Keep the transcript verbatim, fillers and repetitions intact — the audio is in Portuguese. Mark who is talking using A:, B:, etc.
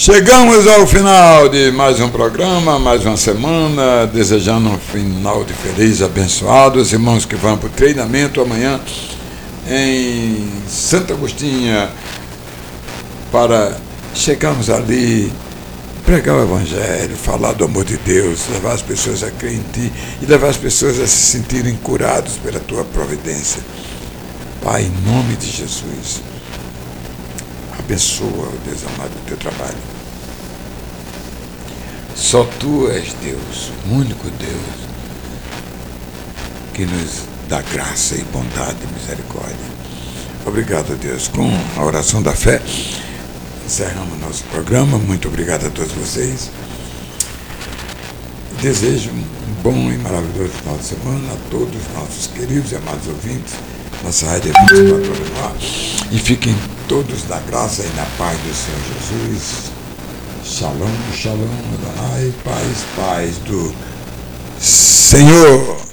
A: Chegamos ao final de mais um programa, mais uma semana, desejando um final de feliz, abençoado. Os irmãos que vão para o treinamento amanhã em Santa Agostinha, para chegarmos ali, pregar o Evangelho, falar do amor de Deus, levar as pessoas a crer em Ti e levar as pessoas a se sentirem curados pela Tua providência. Pai, em nome de Jesus, abençoa, Deus amado, o Teu trabalho. Só Tu és Deus, o único Deus que nos dá graça e bondade e misericórdia. Obrigado, Deus. Com a oração da fé, encerramos nosso programa. Muito obrigado a todos vocês. Desejo um bom e maravilhoso final de semana a todos os nossos queridos e amados ouvintes. Nossa rádio é vinte e quatro horas no ar. E fiquem todos na graça e na paz do Senhor Jesus. Shalom, shalom, Adonai, paz, paz do Senhor.